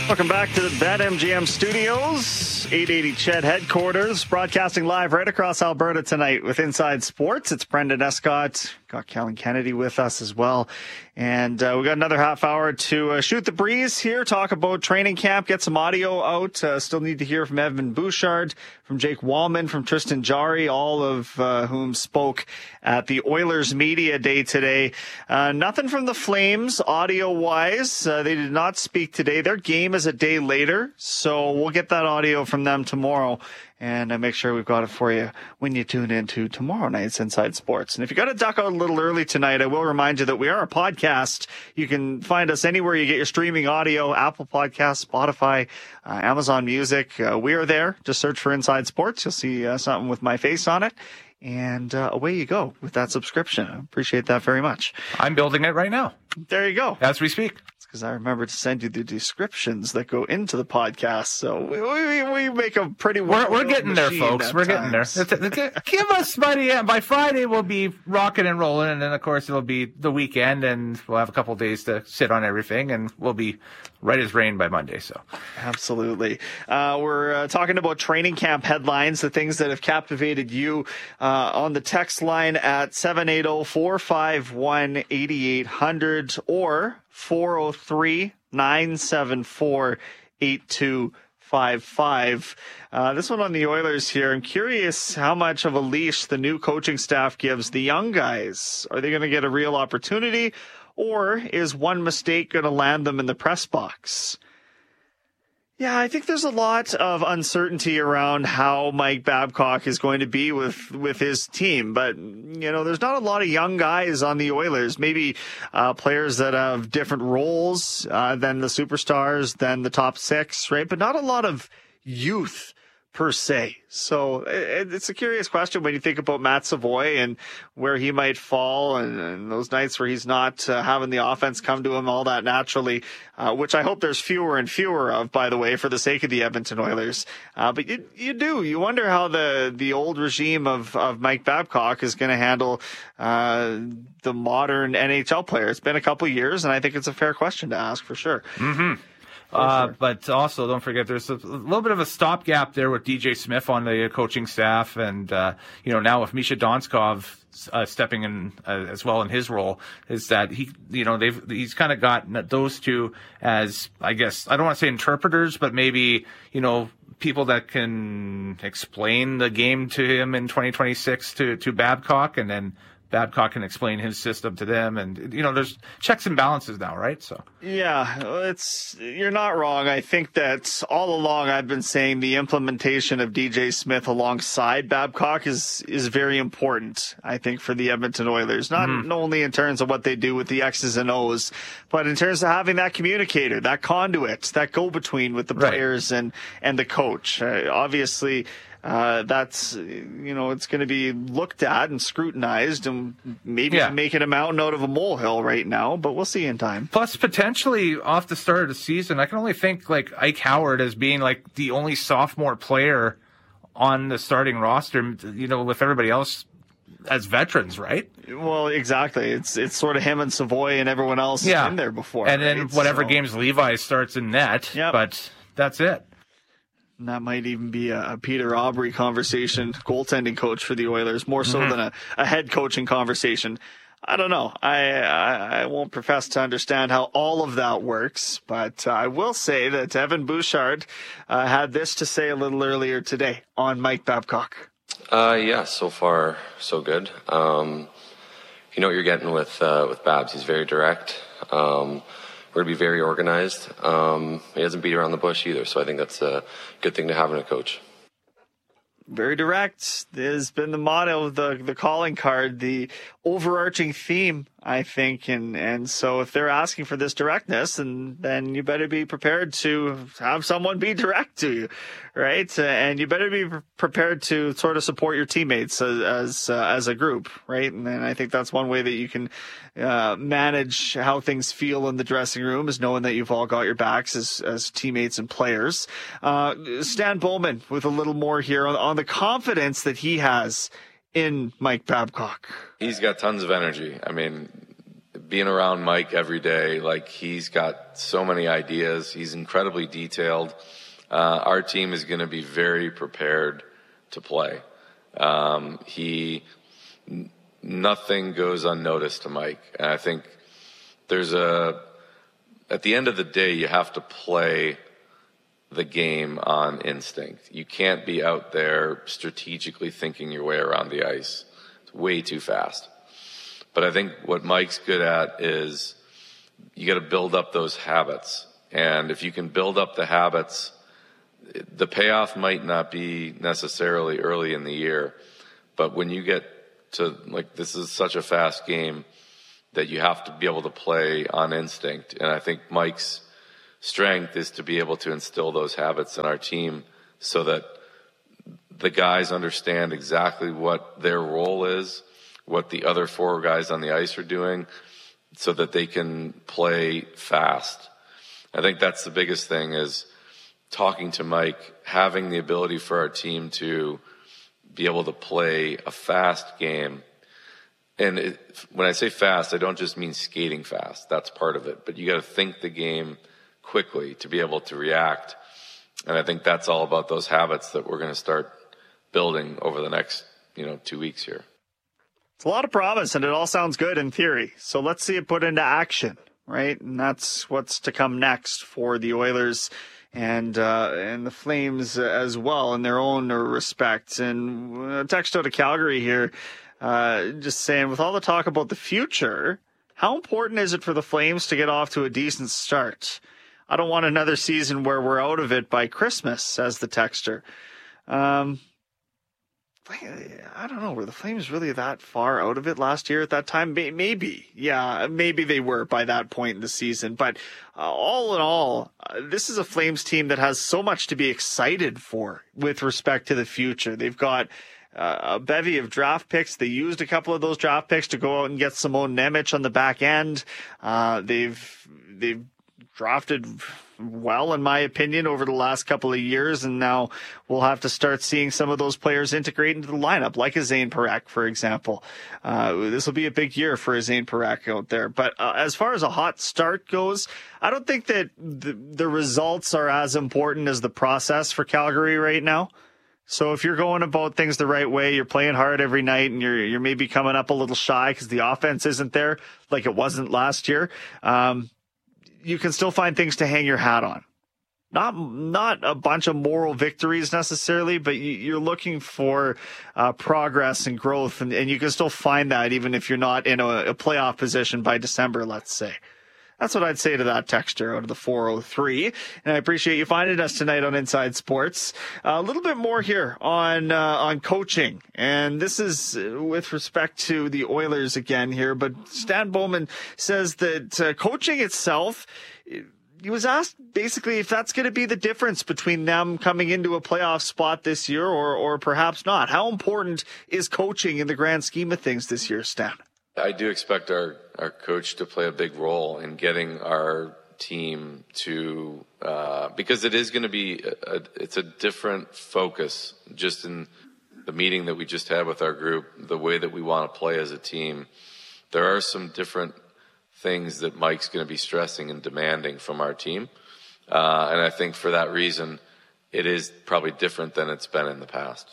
Welcome back to the BetMGM Studios, 880 Ched headquarters, broadcasting live right across Alberta tonight with Inside Sports. It's Brendan Escott, got Kellen Kennedy with us as well. And we got another half hour to shoot the breeze here, talk about training camp, get some audio out. Still need to hear from Evan Bouchard, from Jake Wallman, from Tristan Jarry, all of whom spoke at the Oilers Media Day today. Nothing from the Flames audio-wise. They did not speak today. Their game is a day later, so we'll get that audio from them tomorrow. And make sure we've got it for you when you tune into tomorrow night's Inside Sports. And if you got to duck out a little early tonight, I will remind you that we are a podcast. You can find us anywhere you get your streaming audio, Apple Podcasts, Spotify, Amazon Music. We are there. Just search for Inside Sports. You'll see something with my face on it. And away you go with that subscription. I appreciate that very much. I'm building it right now. There you go. As we speak. Because I remember to send you the descriptions that go into the podcast. So we make a pretty We're getting there, folks. We're getting there. Give us by Friday. We'll be rocking and rolling, and then of course it'll be the weekend, and we'll have a couple of days to sit on everything, and we'll be right as rain by Monday. So absolutely, we're talking about training camp headlines, the things that have captivated you on the text line at 780-451-8800 or 403-974-8255. This one on the Oilers here. I'm curious how much of a leash the new coaching staff gives the young guys. Are they going to get a real opportunity, or is one mistake going to land them in the press box? Yeah, I think there's a lot of uncertainty around how Mike Babcock is going to be with his team. But, you know, there's not a lot of young guys on the Oilers, maybe players that have different roles than the superstars, than the top six, right? But not a lot of youth per se. So it's a curious question when you think about Matt Savoy and where he might fall, and those nights where he's not having the offense come to him all that naturally, which I hope there's fewer and fewer of, by the way, for the sake of the Edmonton Oilers. But you wonder how the old regime of Mike Babcock is going to handle the modern NHL player. It's been a couple of years, and I think it's a fair question to ask for sure. Mm-hmm. Sure. But also, don't forget, there's a little bit of a stopgap there with DJ Smith on the coaching staff, and now with Misha Donskov stepping in as well in his role, is that he's kind of got those two as, I guess, I don't want to say interpreters, but maybe people that can explain the game to him in 2026 to Babcock, and then Babcock can explain his system to them, and there's checks and balances now, right? So yeah, you're not wrong. I think that all along I've been saying the implementation of DJ Smith alongside Babcock is very important. I think for the Edmonton Oilers, not only in terms of what they do with the X's and O's, but in terms of having that communicator, that conduit, that go-between with the players and the coach. Obviously. That's, it's going to be looked at and scrutinized, and maybe making a mountain out of a molehill right now, but we'll see in time. Plus, potentially off the start of the season, I can only think like Ike Howard as being like the only sophomore player on the starting roster, with everybody else as veterans, right? Well, exactly. It's sort of him and Savoy and everyone else in there before. And then whatever games Levi starts in net, but that's it. And that might even be a Peter Aubry conversation, goaltending coach for the Oilers, more so than a head coaching conversation. I don't know. I won't profess to understand how all of that works, but I will say that Evan Bouchard had this to say a little earlier today on Mike Babcock. Yeah, so far so good. You know what you're getting with Babs. He's very direct. We're going to be very organized. He doesn't beat around the bush either, so I think that's a good thing to have in a coach. Very direct has been the motto, the calling card, the overarching theme, I think. And so if they're asking for this directness, and then you better be prepared to have someone be direct to you, right? And you better be prepared to sort of support your teammates as a group, right? And then I think that's one way that you can manage how things feel in the dressing room, is knowing that you've all got your backs as teammates and players. Stan Bowman with a little more here on the confidence that he has in Mike Babcock. He's got tons of energy. I mean, being around Mike every day, like he's got so many ideas. He's incredibly detailed. Our team is going to be very prepared to play. Nothing goes unnoticed to Mike. And I think at the end of the day, you have to play the game on instinct. You can't be out there strategically thinking your way around the ice. It's way too fast. But I think what Mike's good at is you got to build up those habits. And if you can build up the habits, the payoff might not be necessarily early in the year, but when you get to, like, this is such a fast game that you have to be able to play on instinct. And I think Mike's strength is to be able to instill those habits in our team so that the guys understand exactly what their role is, what the other four guys on the ice are doing, so that they can play fast. I think that's the biggest thing, is talking to Mike, having the ability for our team to be able to play a fast game. And when I say fast, I don't just mean skating fast. That's part of it. But you got to think the game quickly to be able to react. And I think that's all about those habits that we're going to start building over the next, 2 weeks here. It's a lot of promise, and it all sounds good in theory. So let's see it put into action, right? And that's what's to come next for the Oilers and the Flames as well in their own respects. And a text out of Calgary here, just saying, with all the talk about the future, how important is it for the Flames to get off to a decent start? I don't want another season where we're out of it by Christmas, says the texter. I don't know. Were the Flames really that far out of it last year at that time? Maybe. Yeah, maybe they were by that point in the season. But all in all, this is a Flames team that has so much to be excited for with respect to the future. They've got a bevy of draft picks. They used a couple of those draft picks to go out and get Simon Nemec on the back end. They've drafted well, in my opinion, over the last couple of years, and now we'll have to start seeing some of those players integrate into the lineup, like a Zane Parekh, for example. This will be a big year for a Zane Parekh out there. But as far as a hot start goes, I don't think that the results are as important as the process for Calgary right now. So if you're going about things the right way, you're playing hard every night, and you're maybe coming up a little shy because the offense isn't there like it wasn't last year, you can still find things to hang your hat on. Not a bunch of moral victories necessarily, but you're looking for progress and growth, and you can still find that even if you're not in a playoff position by December, let's say. That's what I'd say to that texter out of the 403. And I appreciate you finding us tonight on Inside Sports. A little bit more here on coaching. And this is with respect to the Oilers again here. But Stan Bowman says that coaching itself, he was asked basically if that's going to be the difference between them coming into a playoff spot this year or perhaps not. How important is coaching in the grand scheme of things this year, Stan? I do expect our coach to play a big role in getting our team to, because it is going to be, it's a different focus just in the meeting that we just had with our group, the way that we want to play as a team. There are some different things that Mike's going to be stressing and demanding from our team. And I think for that reason, it is probably different than it's been in the past.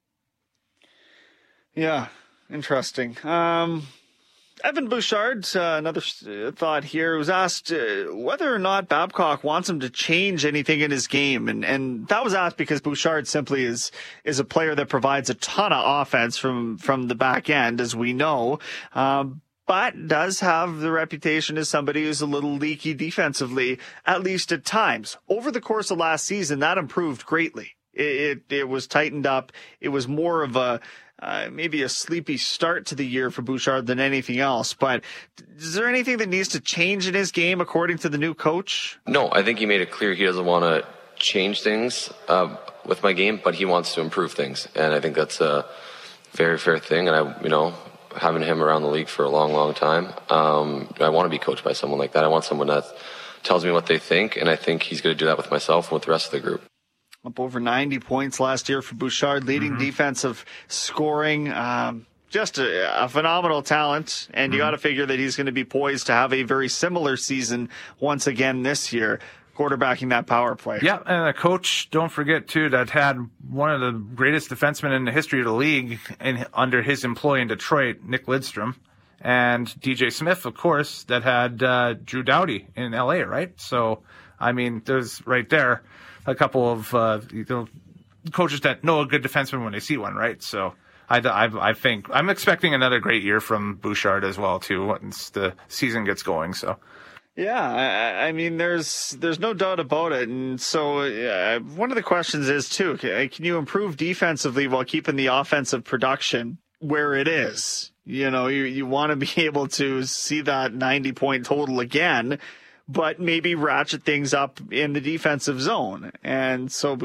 Yeah, interesting. Evan Bouchard, another thought here, was asked whether or not Babcock wants him to change anything in his game. And that was asked because Bouchard simply is a player that provides a ton of offense from the back end, as we know, but does have the reputation as somebody who's a little leaky defensively, at least at times. Over the course of last season, that improved greatly. It was tightened up. It was more of maybe a sleepy start to the year for Bouchard than anything else. But is there anything that needs to change in his game according to the new coach? No, I think he made it clear he doesn't want to change things with my game, but he wants to improve things. And I think that's a very fair thing. And having him around the league for a long, long time, I want to be coached by someone like that. I want someone that tells me what they think, and I think he's going to do that with myself and with the rest of the group. Up over 90 points last year for Bouchard, leading defensive scoring. just a phenomenal talent, and you got to figure that he's going to be poised to have a very similar season once again this year, quarterbacking that power play. Yeah, and a coach, don't forget, too, that had one of the greatest defensemen in the history of the league under his employ in Detroit, Nick Lidstrom, and DJ Smith, of course, that had Drew Doughty in LA, right? So, I mean, there's right there a couple of coaches that know a good defenseman when they see one, right? So I think I'm expecting another great year from Bouchard as well, too, once the season gets going, so... Yeah, I mean, there's no doubt about it. And so one of the questions is, too, can you improve defensively while keeping the offensive production where it is? You know, you want to be able to see that 90-point total again, but maybe ratchet things up in the defensive zone. And so